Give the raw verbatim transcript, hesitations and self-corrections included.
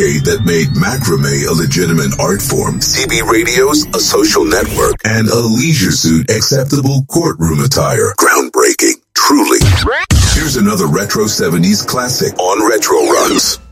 decade that made macrame a legitimate art form, C B radios a social network, and a leisure suit acceptable courtroom attire. Groundbreaking, truly. Here's another retro seventies classic on Retro Runs.